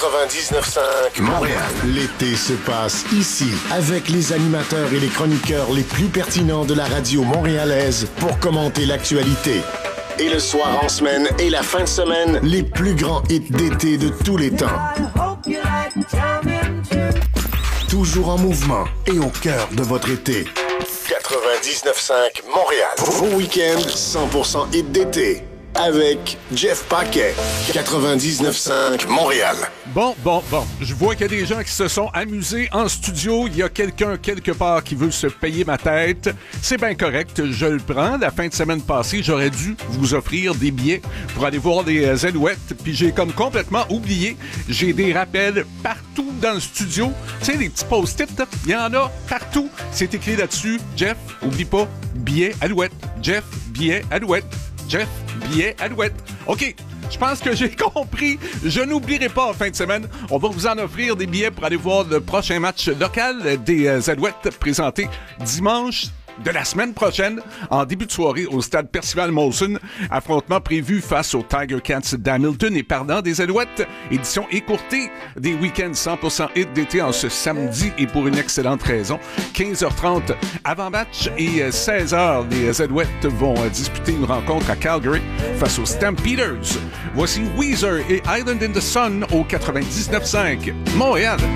99.5 Montréal. L'été se passe ici avec les animateurs et les chroniqueurs les plus pertinents de la radio montréalaise pour commenter l'actualité. Et le soir en semaine et la fin de semaine, les plus grands hits d'été de tous les temps. Toujours en mouvement et au cœur de votre été. 99.5 Montréal. Vos week-ends 100% hits d'été. Avec Jeff Paquet. 99.5 Montréal. Bon. Je vois qu'il y a des gens qui se sont amusés en studio. Il y a quelqu'un quelque part qui veut se payer ma tête. C'est bien correct, je le prends. La fin de semaine passée, j'aurais dû vous offrir des billets pour aller voir des Alouettes. Puis j'ai comme complètement oublié. J'ai des rappels partout dans le studio. Tu sais, les petits post-it, il y en a partout. C'est écrit là-dessus. Jeff, oublie pas, billet Alouette. Jeff, billet Alouette. Jeff, billet Alouette. OK, je pense que j'ai compris. Je n'oublierai pas en fin de semaine. On va vous en offrir des billets pour aller voir le prochain match local des Alouettes présenté dimanche de la semaine prochaine, en début de soirée au stade Percival Molson. Affrontement prévu face aux Tiger Cats d'Hamilton. Et parlant des Alouettes, édition écourtée des week-ends 100% hit d'été en ce samedi et pour une excellente raison. 15h30 avant-match et 16h, les Alouettes vont disputer une rencontre à Calgary face aux Stampeders. Voici Weezer et Island in the Sun au 99.5 Montréal.